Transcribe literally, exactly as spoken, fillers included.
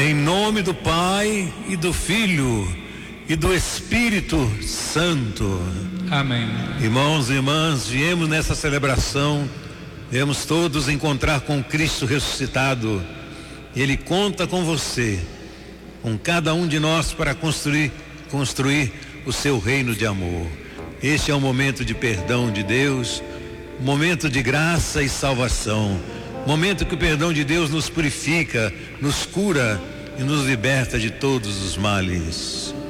Em nome do Pai e do Filho e do Espírito Santo. Amém. Irmãos e irmãs, viemos nessa celebração, viemos todos encontrar com Cristo ressuscitado. Ele conta com você, com cada um de nós, para construir, construir o seu reino de amor. Este é um momento de perdão de Deus, momento de graça e salvação, momento que o perdão de Deus nos purifica, nos cura e nos liberta de todos os males.